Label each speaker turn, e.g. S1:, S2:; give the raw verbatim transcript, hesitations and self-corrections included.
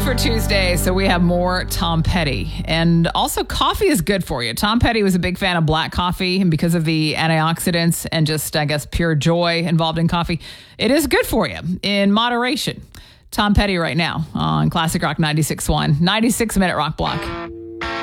S1: for Tuesday, so we have more Tom Petty. And also, coffee is good for you. Tom Petty was a big fan of black coffee, and because of the antioxidants and just, I guess, pure joy involved in coffee, it is good for you in moderation. Tom Petty right now on Classic Rock ninety-six point one, ninety-six minute rock block.